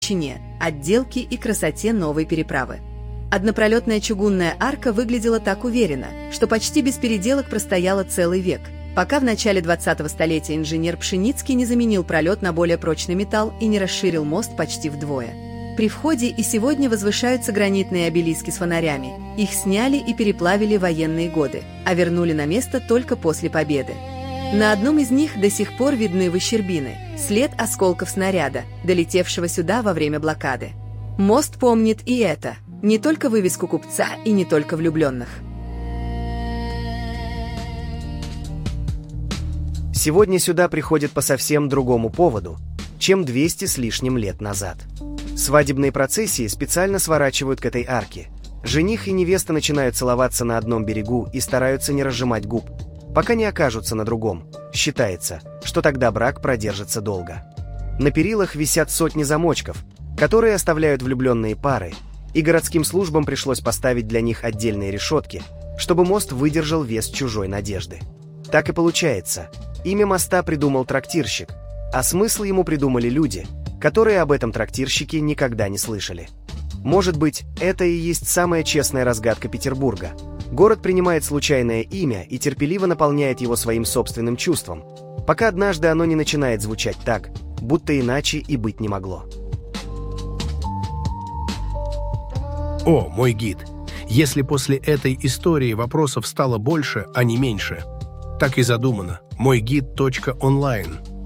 величине, отделке и красоте новой переправы. Однопролетная чугунная арка выглядела так уверенно, что почти без переделок простояла целый век, пока в начале 20-го столетия инженер Пшеницкий не заменил пролет на более прочный металл и не расширил мост почти вдвое. При входе и сегодня возвышаются гранитные обелиски с фонарями. Их сняли и переплавили в военные годы, а вернули на место только после победы. На одном из них до сих пор видны выщербины, след осколков снаряда, долетевшего сюда во время блокады. Мост помнит и это, не только вывеску купца и не только влюбленных. Сегодня сюда приходят по совсем другому поводу, чем 200 с лишним лет назад. Свадебные процессии специально сворачивают к этой арке. Жених и невеста начинают целоваться на одном берегу и стараются не разжимать губ, пока не окажутся на другом. Считается, что тогда брак продержится долго. На перилах висят сотни замочков, которые оставляют влюбленные пары, и городским службам пришлось поставить для них отдельные решетки, чтобы мост выдержал вес чужой надежды. Так и получается, имя моста придумал трактирщик, а смысл ему придумали люди, которые об этом трактирщике никогда не слышали. Может быть, это и есть самая честная разгадка Петербурга. Город принимает случайное имя и терпеливо наполняет его своим собственным чувством, пока однажды оно не начинает звучать так, будто иначе и быть не могло. О, мой гид! Если после этой истории вопросов стало больше, а не меньше, так и задумано. Мойгид.онлайн.